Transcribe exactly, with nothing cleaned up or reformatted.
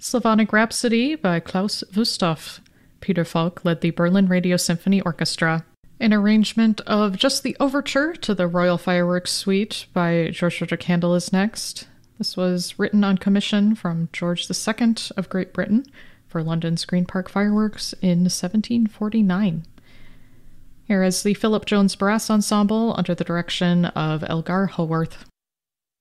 Slavonic Rhapsody by Klaus Wüsthof. Peter Falk led the Berlin Radio Symphony Orchestra. An arrangement of just the overture to the Royal Fireworks Suite by George Frederick Handel is next. This was written on commission from George the Second of Great Britain for London's Green Park Fireworks in seventeen forty-nine. Here is the Philip Jones Brass Ensemble under the direction of Elgar Haworth.